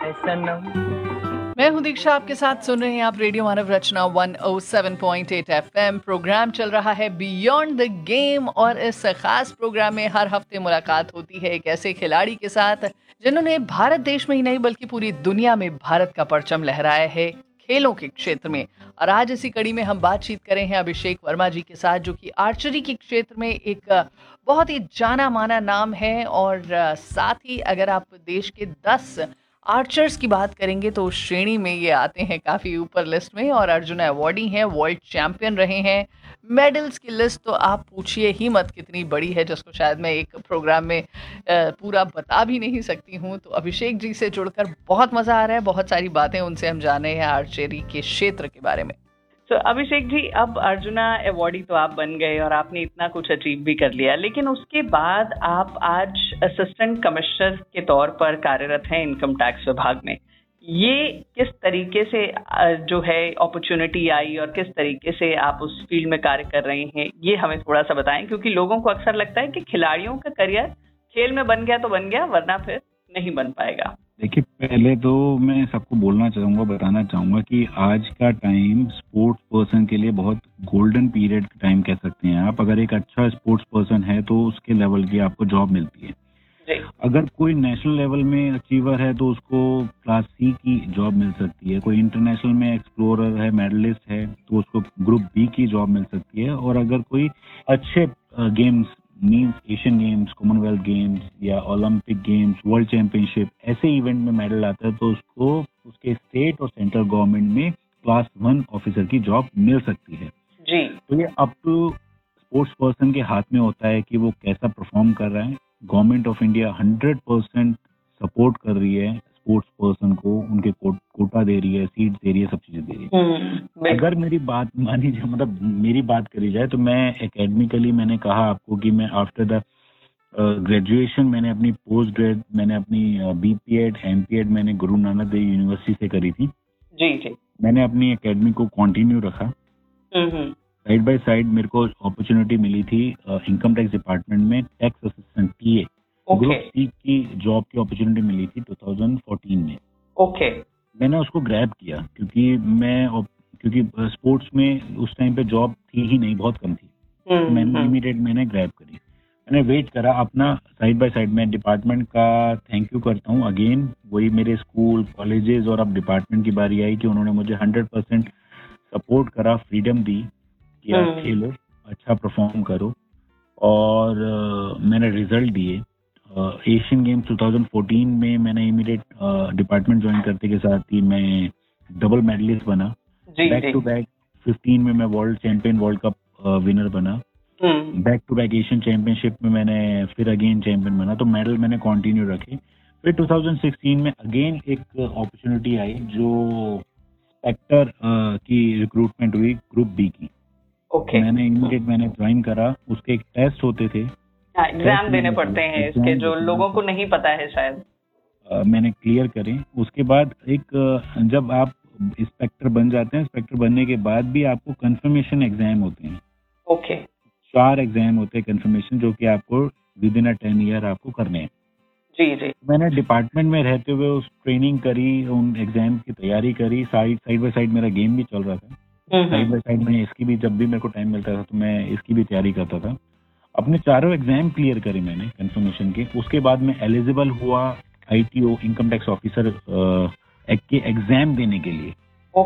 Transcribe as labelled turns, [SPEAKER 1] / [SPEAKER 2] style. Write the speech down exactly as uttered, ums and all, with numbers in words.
[SPEAKER 1] सनम। मैं हूं दीक्षा, आपके साथ सुन रहे हैं आप रेडियो मानव रचना एक सौ सात पॉइंट आठ एफएम। प्रोग्राम चल रहा है बियॉन्ड द गेम और इस खास प्रोग्राम में हर हफ्ते मुलाकात होती है एक ऐसे खिलाड़ी के साथ जिन्होंने भारत देश में ही नहीं बल्कि पूरी दुनिया में भारत का परचम लहराया है खेलों के क्षेत्र में। और आज इसी कड़ी में हम बातचीत करें हैं अभिषेक वर्मा जी के साथ, जो कि आर्चरी के क्षेत्र में एक बहुत ही जाना माना नाम है। और साथ ही अगर आप देश के दस आर्चर्स की बात करेंगे तो उस श्रेणी में ये आते हैं काफ़ी ऊपर लिस्ट में। और अर्जुन अवॉर्डी हैं, वर्ल्ड चैंपियन रहे हैं। मेडल्स की लिस्ट तो आप पूछिए ही मत कितनी बड़ी है, जिसको शायद मैं एक प्रोग्राम में पूरा बता भी नहीं सकती हूँ। तो अभिषेक जी से जुड़कर बहुत मज़ा आ रहा है, बहुत सारी बातें उनसे हम जाने हैं आर्चरी के क्षेत्र के बारे में।
[SPEAKER 2] तो so, अभिषेक जी, अब अर्जुना अवॉर्डी तो आप बन गए और आपने इतना कुछ अचीव भी कर लिया, लेकिन उसके बाद आप आज असिस्टेंट कमिश्नर के तौर पर कार्यरत हैं इनकम टैक्स विभाग में। ये किस तरीके से जो है अपॉर्चुनिटी आई और किस तरीके से आप उस फील्ड में कार्य कर रहे हैं, ये हमें थोड़ा सा बताएं, क्योंकि लोगों को अक्सर लगता है कि खिलाड़ियों का करियर खेल में बन गया तो बन गया, वरना फिर नहीं बन पाएगा।
[SPEAKER 3] देखिए, पहले तो मैं सबको बोलना चाहूँगा, बताना चाहूँगा कि आज का टाइम स्पोर्ट्स पर्सन के लिए बहुत गोल्डन पीरियड टाइम कह सकते हैं आप। अगर एक अच्छा स्पोर्ट्स पर्सन है तो उसके लेवल की आपको जॉब मिलती है। अगर कोई नेशनल लेवल में अचीवर है तो उसको क्लास सी की जॉब मिल सकती है। कोई इंटरनेशनल में एक्सप्लोरर है, मेडलिस्ट है, तो उसको ग्रुप बी की जॉब मिल सकती है। और अगर कोई अच्छे games means Asian games, Commonwealth games या ओलंपिक गेम्स, वर्ल्ड चैंपियनशिप, ऐसे इवेंट में मेडल आता है तो उसको उसके स्टेट और सेंट्रल गवर्नमेंट में क्लास वन ऑफिसर की जॉब मिल सकती है
[SPEAKER 2] जी।
[SPEAKER 3] तो ये अप टू स्पोर्ट्स पर्सन के हाथ में होता है कि वो कैसा परफॉर्म कर रहा है। Government of India hundred percent support कर रही है स्पोर्ट्स पर्सन को, उनके को, कोटा दे रही है, सीट दे रही है, सब चीजें दे रही है। अगर मेरी बात मानी जाए, मतलब मेरी बात करी जाए, तो मैं एकेडमिकली मैंने कहा आपको कि मैं आफ्टर द ग्रेजुएशन मैंने अपनी पोस्ट ग्रेड मैंने अपनी बीपीएड एमपीएड मैंने गुरु नानक देव यूनिवर्सिटी से करी थी।
[SPEAKER 2] जी जी।
[SPEAKER 3] मैंने अपनी एकेडमी को कंटिन्यू रखा। साइड बाय साइड मेरे को अपॉर्चुनिटी मिली थी इनकम टैक्स डिपार्टमेंट में tax assistant TA group C की जॉब की अपॉर्चुनिटी मिली थी दो हज़ार चौदह में।
[SPEAKER 2] ओके।
[SPEAKER 3] मैंने उसको ग्रैब किया क्योंकि मैं क्योंकि स्पोर्ट्स में उस टाइम पे जॉब थी ही नहीं, बहुत कम थी। तो मैंने इमीडिएट मैंने ग्रैब करी। मैंने वेट करा अपना साइड बाय साइड। मैं डिपार्टमेंट का थैंक यू करता हूँ अगेन, वही मेरे स्कूल कॉलेजेस और अब डिपार्टमेंट की बारी आई कि उन्होंने मुझे हंड्रेड परसेंट सपोर्ट करा, फ्रीडम दी कि आप खेलो, अच्छा परफॉर्म करो। और uh, मैंने रिजल्ट दिए। एशियन गेम्स दो हज़ार चौदह में मैंने इमीडिएट डिपार्टमेंट ज्वाइन करते के साथ ही मैं डबल मेडलिस्ट बना। बैक टू बैक पंद्रह में मैं world champion, world cup winner बना। Back to back Asian championship में मैंने फिर अगेन चैंपियन बना। तो मेडल मैंने कंटिन्यू रखे। फिर दो हज़ार सोलह में अगेन एक अपॉर्चुनिटी आई जो स्पेक्टर की रिक्रूटमेंट हुई ग्रुप बी की।
[SPEAKER 2] okay.
[SPEAKER 3] मैंने इमीडिएट मैंने ज्वाइन करा। उसके एक टेस्ट होते थे,
[SPEAKER 2] एग्जाम देने पड़ते हैं इसके, जो लोगों को नहीं पता है शायद।
[SPEAKER 3] आ, मैंने क्लियर करे। उसके बाद एक जब आप इंस्पेक्टर बन जाते हैं, इंस्पेक्टर बनने के बाद भी आपको कंफर्मेशन एग्जाम होते हैं।
[SPEAKER 2] Okay okay.
[SPEAKER 3] चार एग्जाम होते हैं कंफर्मेशन, जो कि आपको with in a ten year आपको करने हैं।
[SPEAKER 2] जी जी।
[SPEAKER 3] मैंने डिपार्टमेंट में रहते हुए उस ट्रेनिंग करी, उन एग्जाम की तैयारी करी। साइड साइड बाय साइड मेरा गेम भी चल रहा था। साइड बाय साइड में इसकी भी, जब भी मेरे को टाइम मिलता था तो मैं इसकी भी तैयारी करता था। अपने चारों एग्जाम क्लियर करे मैंने कंफर्मेशन के। उसके बाद मैं एलिजिबल हुआ ITO income tax officer act के एग्जाम देने के लिए।